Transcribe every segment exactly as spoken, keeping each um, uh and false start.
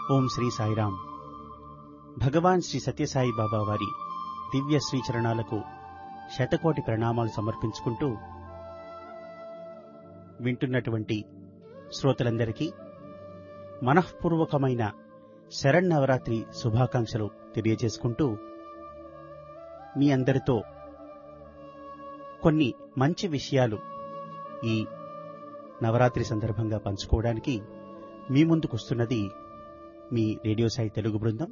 ఓం శ్రీ సాయిరాం. భగవాన్ శ్రీ సత్యసాయి బాబా వారి దివ్య శ్రీచరణాలకు శతకోటి ప్రణామాలు సమర్పించుకుంటూ వింటున్నటువంటి శ్రోతలందరికీ మనఃపూర్వకమైన శరన్నవరాత్రి శుభాకాంక్షలు తెలియజేసుకుంటూ మీ అందరితో కొన్ని మంచి విషయాలు ఈ నవరాత్రి సందర్భంగా పంచుకోవడానికి మీ ముందుకొస్తున్నది మీ రేడియో సాయి తెలుగు బృందం.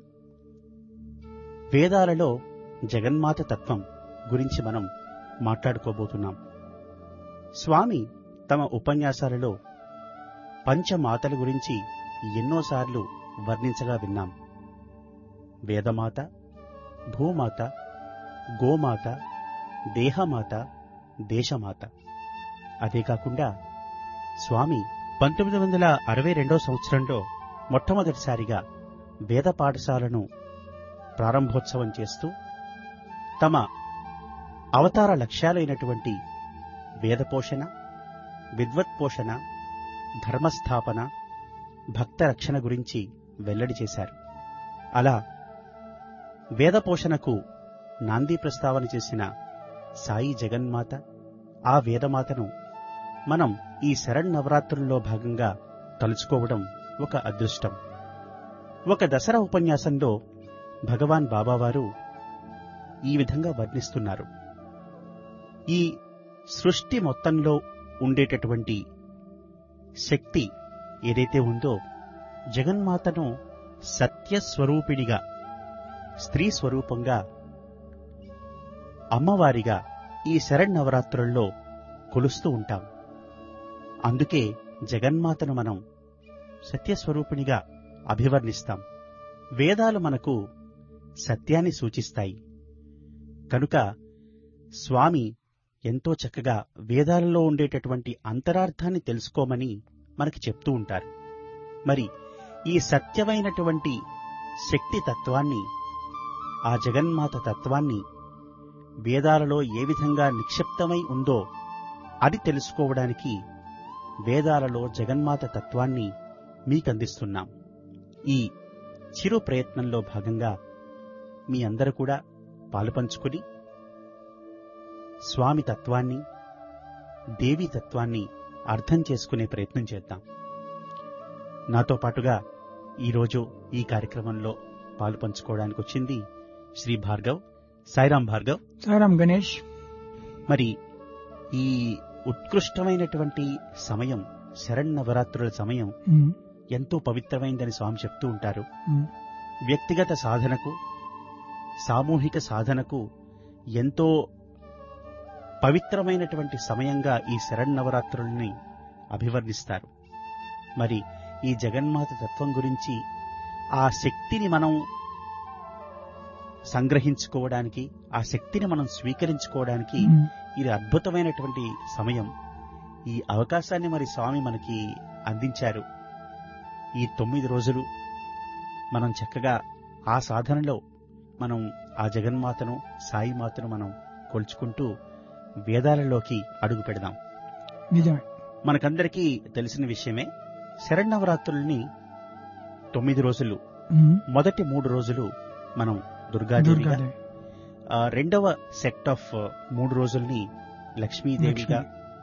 వేదాలలో జగన్మాత తత్వం గురించి మనం మాట్లాడుకోబోతున్నాం. స్వామి తమ ఉపన్యాసాలలో పంచమాతల గురించి ఎన్నోసార్లు వర్ణించగా విన్నాం. వేదమాత, భూమాత, గోమాత, దేహమాత, దేశమాత. అదే కాకుండా స్వామి పంతొమ్మిది వందల అరవై రెండో సంవత్సరంలో మొట్టమొదటిసారిగా వేద పాఠశాలను ప్రారంభోత్సవం చేస్తూ తమ అవతార లక్ష్యాలైనటువంటి వేద పోషణ, విద్వత్ పోషణ, ధర్మస్థాపన, భక్త రక్షణ గురించి వెల్లడి చేశారు. అలా వేద పోషణకు నాంది ప్రస్తావన చేసిన సాయి జగన్మాత, ఆ వేదమాతను మనం ఈ శరన్నవరాత్రుల్లో భాగంగా తలుచుకోవడం ఒక అదృష్టం. ఒక దసరా ఉపన్యాసంలో భగవాన్ బాబావారు ఈ విధంగా వర్ణిస్తున్నారు. ఈ సృష్టి మొత్తంలో ఉండేటటువంటి శక్తి ఏదైతే ఉందో జగన్మాతను సత్యస్వరూపిణిగా, స్త్రీ స్వరూపంగా, అమ్మవారిగా ఈ శరన్నవరాత్రుల్లో కొలుస్తూ ఉంటాం. అందుకే జగన్మాతను మనం సత్యస్వరూపిణిగా అభివర్ణిస్తాం. వేదాలు మనకు సత్యాన్ని సూచిస్తాయి కనుక స్వామి ఎంతో చక్కగా వేదాలలో ఉండేటటువంటి అంతరార్థాన్ని తెలుసుకోమని మనకి చెప్తూ ఉంటారు. మరి ఈ సత్యమైనటువంటి శక్తి తత్వాన్ని, ఆ జగన్మాత తత్వాన్ని వేదాలలో ఏ విధంగా నిక్షిప్తమై ఉందో అది తెలుసుకోవడానికి వేదాలలో జగన్మాత తత్వాన్ని మీకందిస్తున్నాం. ఈ చిరు ప్రయత్నంలో భాగంగా మీ అందరూ కూడా పాలుపంచుకుని స్వామి తత్వాన్ని, దేవీ తత్వాన్ని అర్థం చేసుకునే ప్రయత్నం చేద్దాం. నాతో పాటుగా ఈరోజు ఈ కార్యక్రమంలో పాలుపంచుకోవడానికి వచ్చింది శ్రీ భార్గవ్. సాయిరాం భార్గవ్. సాయిరాం గణేష్. మరి ఈ ఉత్కృష్టమైనటువంటి సమయం, శరన్నవరాత్రుల సమయం ఎంతో పవిత్రమైందని స్వామి చెప్తూ ఉంటారు. వ్యక్తిగత సాధనకు, సామూహిక సాధనకు ఎంతో పవిత్రమైనటువంటి సమయంగా ఈ శరన్నవరాత్రుల్ని అభివర్ణిస్తారు. మరి ఈ జగన్మాత తత్వం గురించి, ఆ శక్తిని మనం సంగ్రహించుకోవడానికి, ఆ శక్తిని మనం స్వీకరించుకోవడానికి ఇది అద్భుతమైనటువంటి సమయం. ఈ అవకాశాన్ని మరి స్వామి మనకి అందించారు. ఈ తొమ్మిది రోజులు మనం చక్కగా ఆ సాధనలో మనం ఆ జగన్మాతను, సాయిమాతను మనం కొలుచుకుంటూ వేదాలలోకి అడుగు పెడదాం. నిజమే. మనకందరికీ తెలిసిన విషయమే. శరన్నవరాత్రుల్ని తొమ్మిది రోజులు, మొదటి మూడు రోజులు మనం దుర్గాదేవిగా, రెండవ సెట్ ఆఫ్ మూడు రోజుల్ని లక్ష్మీదేవిగా,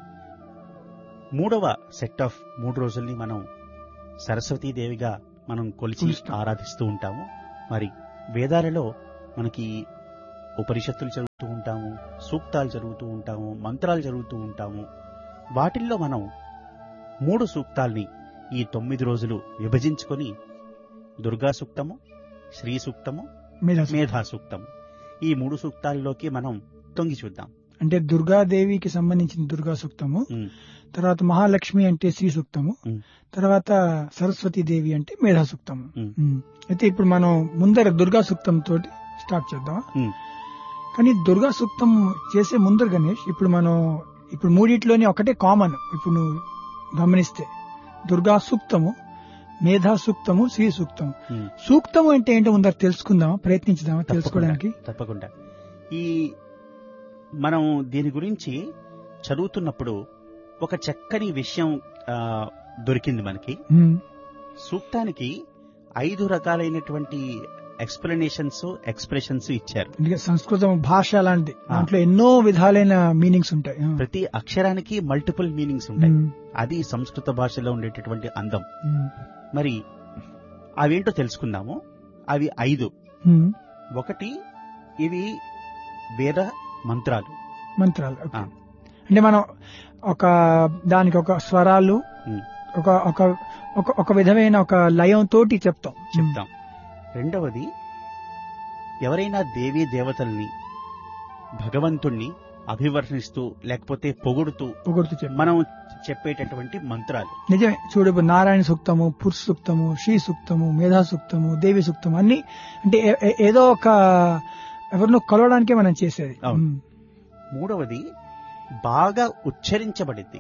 మూడవ సెట్ ఆఫ్ మూడు రోజుల్ని మనం సరస్వతీదేవిగా మనం కొలిచి ఆరాధిస్తూ ఉంటాము. మరి వేదాలలో మనకి ఉపనిషత్తులు చదువుతూ ఉంటాము, సూక్తాలు చదువుతూ ఉంటాము, మంత్రాలు చదువుతూ ఉంటాము. వాటిల్లో మనం మూడు సూక్తాల్ని ఈ తొమ్మిది రోజులు విభజించుకొని దుర్గా సూక్తము, శ్రీ సూక్తము, మేధా సూక్తము, ఈ మూడు సూక్తాల్లోకి మనం తొంగి చూద్దాం. అంటే దుర్గాదేవికి సంబంధించిన దుర్గా సూక్తము, తర్వాత మహాలక్ష్మి అంటే శ్రీ సూక్తము, తర్వాత సరస్వతీ దేవి అంటే మేధా సూక్తము. అయితే ఇప్పుడు మనం ముందర దుర్గా సూక్తం తోటి స్టార్ట్ చేద్దాం. కానీ దుర్గా సూక్తం చేసే ముందర గణేష్, ఇప్పుడు మనం ఇప్పుడు మూడిట్లోనే ఒకటే కామన్. ఇప్పుడు నువ్వు గమనిస్తే దుర్గా సూక్తము, మేధా సూక్తము, శ్రీ సూక్తము. సూక్తము అంటే ఏంటో ముందర తెలుసుకుందామా, ప్రయత్నించుదామా తెలుసుకోవడానికి? తప్పకుండా. ఈ మనం దీని గురించి చదువుతున్నప్పుడు ఒక చక్కని విషయం దొరికింది మనకి. సూక్తానికి ఐదు రకాలైనటువంటి ఎక్స్ప్లెనేషన్స్ ఎక్స్ప్రెషన్స్ ఇచ్చారు. అందుకే సంస్కృతం భాష లాంటిది, దాంట్లో ఎన్నో విధాలైన మీనింగ్స్ ఉంటాయి. ప్రతి అక్షరానికి మల్టిపుల్ మీనింగ్స్ ఉంటాయి. అది సంస్కృత భాషలో ఉండేటటువంటి అందం. మరి అవేంటో తెలుసుకుందాము. అవి ఐదు. ఒకటి, ఇవి వేద మంత్రాలు. మంత్రాలు అంటే మనం ఒక దానికి ఒక స్వరాలు, ఒక ఒక ఒక విధమైన ఒక లయం తోటి చెప్తాం చెప్తాం రెండవది, ఎవరైనా దేవీ దేవతల్ని, భగవంతుణ్ణి అభివర్ణిస్తూ లేకపోతే పొగుడుతూ పొగుడుతూ మనం చెప్పేటటువంటి మంత్రాలు. నిజమే. చూడు, నారాయణ సూక్తము, పురుష సూక్తము, శ్రీ సూక్తము, మేధా సూక్తము, దేవి సూక్తము అన్ని అంటే ఏదో ఒక ఎవరినో కలవడానికే మనం చేసేది. మూడవది, బాగా ఉచ్చరించబడింది.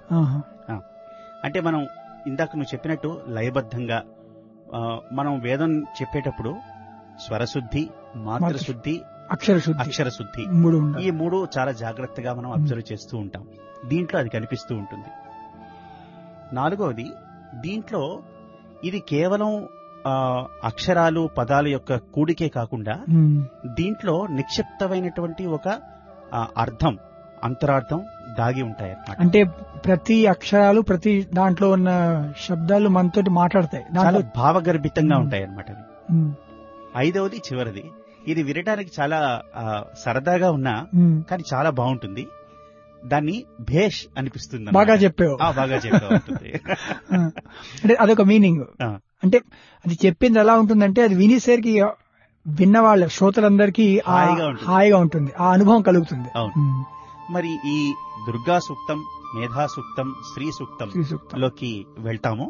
అంటే మనం ఇందాక నువ్వు చెప్పినట్టు లయబద్ధంగా మనం వేదం చెప్పేటప్పుడు స్వరశుద్ధి, మాత్రశుద్ధి, అక్షరశుద్ధి అక్షరశుద్ధి ఈ మూడు చాలా జాగ్రత్తగా మనం అబ్జర్వ్ చేస్తూ ఉంటాం. దీంట్లో అది కనిపిస్తూ ఉంటుంది. నాలుగవది, దీంట్లో ఇది కేవలం అక్షరాలు పదాల యొక్క కూడికే కాకుండా దీంట్లో నిక్షిప్తమైనటువంటి ఒక అర్థం, అంతరార్థం దాగి ఉంటాయి అన్నమాట. అంటే ప్రతి అక్షరాలు, ప్రతి దాంట్లో ఉన్న శబ్దాలు మనతోటి మాట్లాడతాయి, చాలా భావగర్భితంగా ఉంటాయి అన్నమాట. ఐదవది, చివరిది, ఇది వినడానికి చాలా సరదాగా ఉన్నా కానీ చాలా బాగుంటుంది. దాన్ని భేష్ అనిపిస్తుంది. బాగా చెప్పావు బాగా చెప్పావు అంటే అదొక మీనింగ్. అంటే అది చెప్పింది ఎలా ఉంటుందంటే అది వినేసరికి విన్న వాళ్ళ శ్రోతలందరికీ హాయిగా ఉంటుంది, ఆ అనుభవం కలుగుతుంది. మరి ఈ దుర్గా సూక్తం, మేధా సూక్తం, శ్రీ సూక్తం లోకి వెళ్తాము.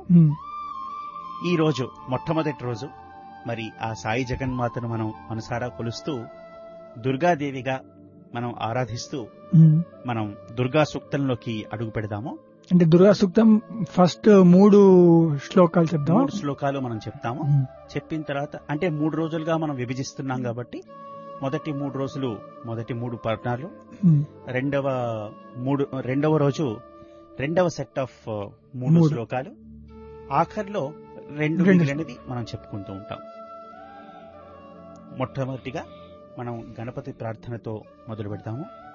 ఈ రోజు మొట్టమొదటి రోజు మరి ఆ సాయి జగన్మాతను మనం మనసారా కొలుస్తూ దుర్గాదేవిగా మనం ఆరాధిస్తూ మనం దుర్గా సూక్తంలోకి అడుగు పెడదాము. అంటే దుర్గా సూక్తం ఫస్ట్ మూడు శ్లోకాలు చెప్తాము. మూడు శ్లోకాలు మనం చెప్తాము. చెప్పిన తర్వాత అంటే మూడు రోజులుగా మనం విభజిస్తున్నాం కాబట్టి మొదటి మూడు రోజులు మొదటి మూడు పర్ణాలు, రెండవ మూడు రెండవ రోజు రెండవ సెట్ ఆఫ్ మూడు శ్లోకాలు, ఆఖరిలో రెండు మిగిలినది మనం చెప్పుకుంటూ ఉంటాం. మొట్టమొదటిగా మనం గణపతి ప్రార్థనతో మొదలు పెడతాము.